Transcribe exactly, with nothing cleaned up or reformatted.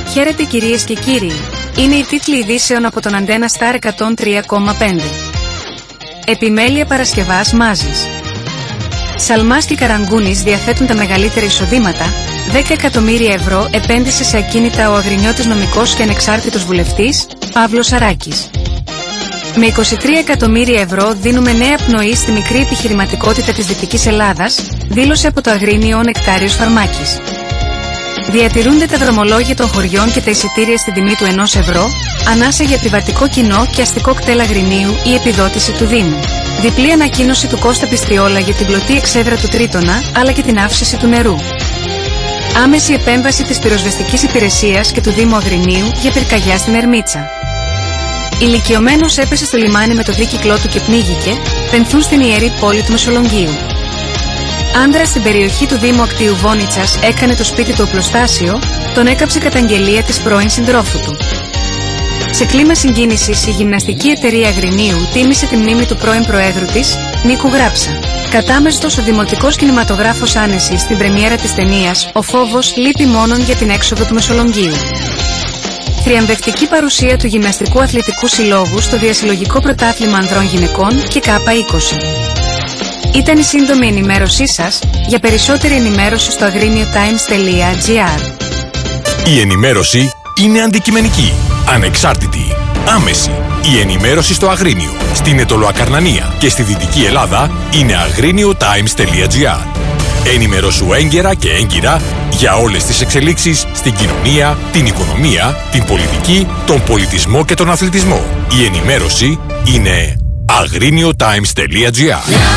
Χαίρετε κυρίες και κύριοι. Είναι οι τίτλοι ειδήσεων από τον Αντένα Σταρ εκατόν τρία κόμμα πέντε. Επιμέλεια Παρασκευάς Μάζης. Σαλμάς και Καραγκούνης διαθέτουν τα μεγαλύτερα εισοδήματα. δέκα εκατομμύρια ευρώ επένδυσε σε ακίνητα ο Αγρινιώτης νομικός και ανεξάρτητος βουλευτής, Παύλος Σαράκης. Με είκοσι τρία εκατομμύρια ευρώ δίνουμε νέα πνοή στη μικρή επιχειρηματικότητα της Δυτικής Ελλάδας, δήλωσε από το Αγρίνιο ο Νεκτάριος Φαρμάκης. Διατηρούνται τα δρομολόγια των χωριών και τα εισιτήρια στην τιμή του ενός ευρώ, ανάσα για επιβατικό κοινό και αστικό κτέλ Αγρινίου ή επιδότηση του Δήμου. Διπλή ανακοίνωση του Κώστα Πιστριόλα για την πλωτή εξέδρα του Τρίτονα, αλλά και την αύξηση του νερού. Άμεση επέμβαση της πυροσβεστικής υπηρεσίας και του Δήμου Αγρινίου για πυρκαγιά στην Ερμίτσα. Ηλικιωμένος έπεσε στο λιμάνι με το δίκυκλό του και πνίγηκε, πενθούν στην ιερή πόλη του Μεσολογγίου. Άντρας στην περιοχή του Δήμου Ακτίου Βόνιτσας έκανε το σπίτι του οπλοστάσιο, τον έκαψε καταγγελία της πρώην συντρόφου του. Σε κλίμα συγκίνησης, η γυμναστική εταιρεία Αγρινίου τίμησε τη μνήμη του πρώην προέδρου της, Νίκου Γράψα. Κατάμεστος ο δημοτικός κινηματογράφος Άνεση στην πρεμιέρα της ταινίας «Ο φόβος» λείπει μόνον για την έξοδο του Μεσολογγίου. Θριαμβευτική παρουσία του Γυμναστικού Αθλητικού Συλλόγου στο Διασυλλογικό Πρωτάθλημα Ανδρών Γυναικών και ΚΑΠΑ είκοσι. Ήταν η σύντομη ενημέρωσή σας. Για περισσότερη ενημέρωση στο αγρίνιο τάιμς τελεία τζι άρ. Η ενημέρωση είναι αντικειμενική, ανεξάρτητη, άμεση. Η ενημέρωση στο Αγρίνιο, στην Ετωλοακαρνανία και στη Δυτική Ελλάδα είναι αγρίνιο τάιμς τελεία τζι άρ. Ενημερώσου έγκαιρα και έγκυρα για όλες τις εξελίξεις στην κοινωνία, την οικονομία, την πολιτική, τον πολιτισμό και τον αθλητισμό. Η ενημέρωση είναι αγρίνιο τάιμς τελεία τζι άρ.